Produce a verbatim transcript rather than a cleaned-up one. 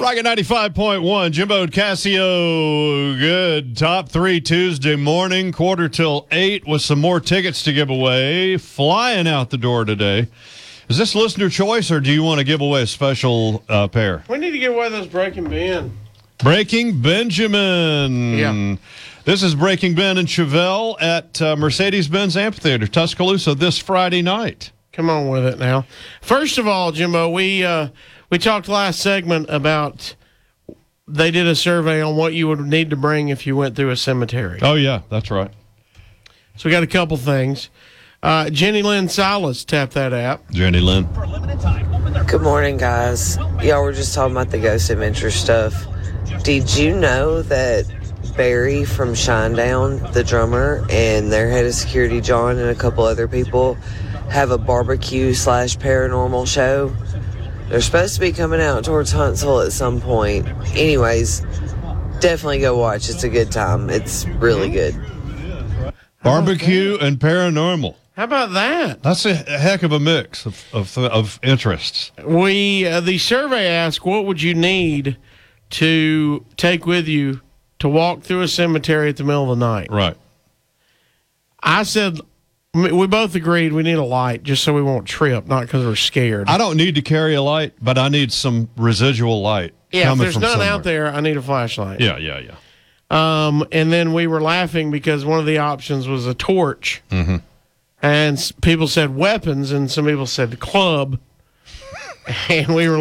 Rocket ninety-five point one, Jimbo and Casio. Good. Top three Tuesday morning, quarter till eight, with some more tickets to give away. Flying out the door today. Is this listener choice, or do you want to give away a special uh, pair? We need to give away those Breaking Ben. Breaking Benjamin. Yeah. This is Breaking Ben and Chevelle at uh, Mercedes-Benz Amphitheater, Tuscaloosa, this Friday night. Come on with it now. First of all, Jimbo, we uh, we talked last segment about they did a survey on what you would need to bring if you went through a cemetery. Oh, yeah, that's right. So we got a couple things. Uh, Jenny Lynn Silas tapped that app. Jenny Lynn. Good morning, guys. Y'all were just talking about the Ghost Adventure stuff. Did you know that Barry from Shinedown, the drummer, and their head of security, John, and a couple other people have a barbecue slash paranormal show? They're supposed to be coming out towards Huntsville at some point. Anyways, definitely go watch. It's a good time. It's really good. Barbecue and paranormal. How about that? That's a heck of a mix of of, of interests. We uh, the survey asked, what would you need to take with you to walk through a cemetery at the middle of the night? Right. I said, we both agreed we need a light just so we won't trip, not because we're scared. I don't need to carry a light, but I need some residual light. Yeah, coming if there's from none somewhere. out there, I need a flashlight. Yeah, yeah, yeah. Um, and then we were laughing because one of the options was a torch. Mm-hmm. And s- people said weapons, and some people said club. And we were